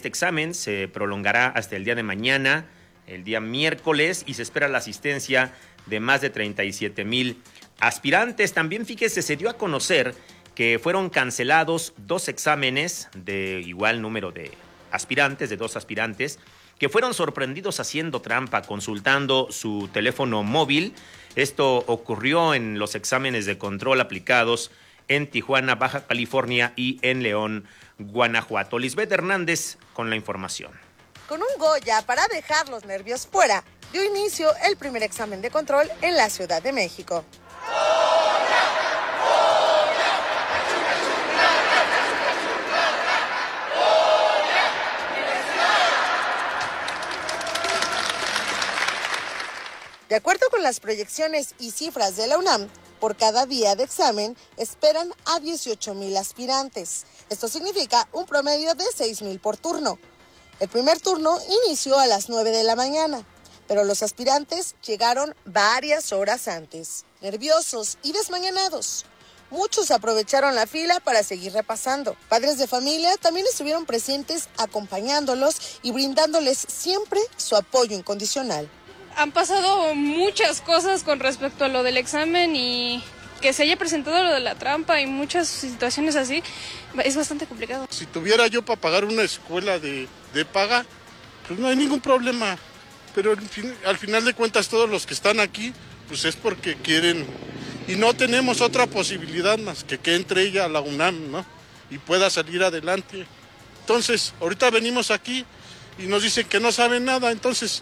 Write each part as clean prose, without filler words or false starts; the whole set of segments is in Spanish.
Este examen se prolongará hasta el día de mañana, el día miércoles, y se espera la asistencia de más de 37,000 aspirantes. También, fíjese, se dio a conocer que fueron cancelados 2 exámenes de igual número de aspirantes, de 2 aspirantes, que fueron sorprendidos haciendo trampa, consultando su teléfono móvil. Esto ocurrió en los exámenes de control aplicados en Tijuana, Baja California y en León, Guanajuato. Lisbeth Hernández con la información. Con un Goya para dejar los nervios fuera, dio inicio el primer examen de control en la Ciudad de México. De acuerdo con las proyecciones y cifras de la UNAM, por cada día de examen esperan a 18,000 aspirantes. Esto significa un promedio de 6,000 por turno. El primer turno inició a las 9 de la mañana, pero los aspirantes llegaron varias horas antes, nerviosos y desmañanados. Muchos aprovecharon la fila para seguir repasando. Padres de familia también estuvieron presentes acompañándolos y brindándoles siempre su apoyo incondicional. Han pasado muchas cosas con respecto a lo del examen y que se haya presentado lo de la trampa y muchas situaciones así, es bastante complicado. Si tuviera yo para pagar una escuela de paga, pues no hay ningún problema. Pero al final de cuentas todos los que están aquí, pues es porque quieren. Y no tenemos otra posibilidad más que entre ella a la UNAM, ¿no? Y pueda salir adelante. Entonces, ahorita venimos aquí y nos dicen que no saben nada, entonces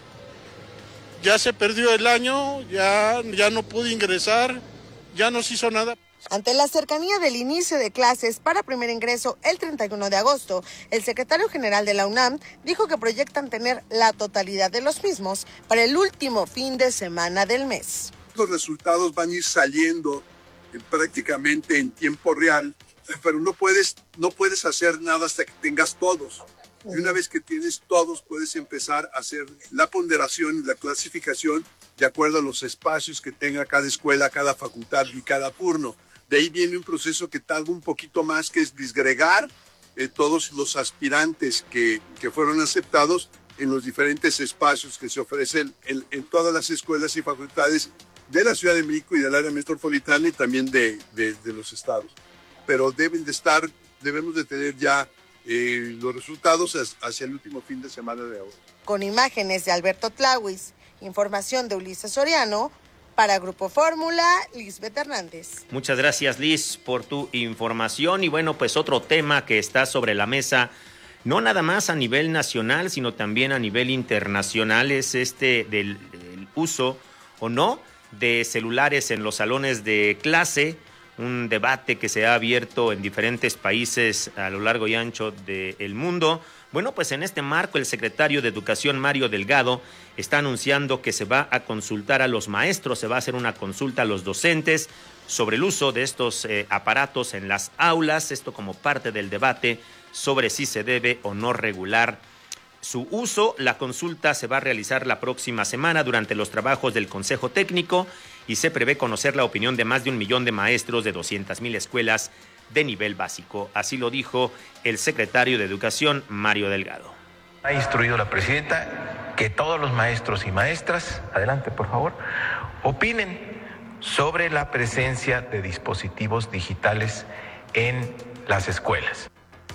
ya se perdió el año, ya no pude ingresar, ya no se hizo nada. Ante la cercanía del inicio de clases para primer ingreso el 31 de agosto, el secretario general de la UNAM dijo que proyectan tener la totalidad de los mismos para el último fin de semana del mes. Los resultados van a ir saliendo prácticamente en tiempo real, pero no puedes hacer nada hasta que tengas todos. Y una vez que tienes todos, puedes empezar a hacer la ponderación y la clasificación de acuerdo a los espacios que tenga cada escuela, cada facultad y cada turno. De ahí viene un proceso que tarda un poquito más, que es disgregar todos los aspirantes que fueron aceptados en los diferentes espacios que se ofrecen en todas las escuelas y facultades de la Ciudad de México y del área metropolitana y también de los estados. Pero debemos de tener ya los resultados hacia el último fin de semana de agosto. Con imágenes de Alberto Tláhuiz, información de Ulises Soriano, para Grupo Fórmula, Lisbeth Hernández. Muchas gracias, Liz, por tu información. Y bueno, pues otro tema que está sobre la mesa, no nada más a nivel nacional, sino también a nivel internacional, es del uso o no de celulares en los salones de clase. Un debate que se ha abierto en diferentes países a lo largo y ancho del mundo. Bueno, pues en este marco el secretario de Educación, Mario Delgado, está anunciando que se va a consultar a los maestros, se va a hacer una consulta a los docentes sobre el uso de estos aparatos en las aulas, esto como parte del debate sobre si se debe o no regular su uso. La consulta se va a realizar la próxima semana durante los trabajos del Consejo Técnico y se prevé conocer la opinión de más de 1 millón de maestros de 200,000 escuelas de nivel básico. Así lo dijo el secretario de Educación, Mario Delgado. Ha instruido la presidenta que todos los maestros y maestras, adelante por favor, opinen sobre la presencia de dispositivos digitales en las escuelas.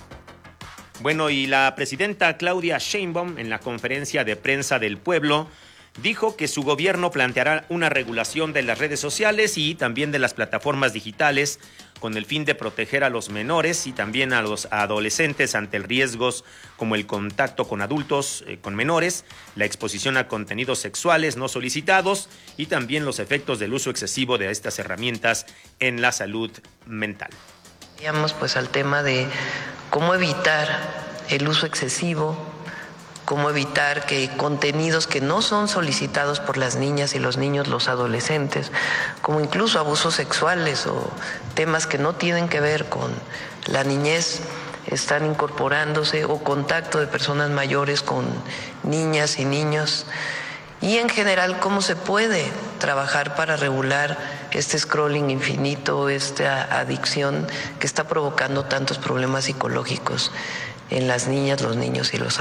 Bueno, y la presidenta Claudia Sheinbaum, en la conferencia de prensa del pueblo, dijo que su gobierno planteará una regulación de las redes sociales y también de las plataformas digitales con el fin de proteger a los menores y también a los adolescentes ante riesgos como el contacto con adultos, con menores, la exposición a contenidos sexuales no solicitados y también los efectos del uso excesivo de estas herramientas en la salud mental. Llegamos pues al tema de cómo evitar el uso excesivo, cómo evitar que contenidos que no son solicitados por las niñas y los niños, los adolescentes, como incluso abusos sexuales o temas que no tienen que ver con la niñez, están incorporándose, o contacto de personas mayores con niñas y niños. Y en general, cómo se puede trabajar para regular este scrolling infinito, esta adicción que está provocando tantos problemas psicológicos en las niñas, los niños y los adolescentes.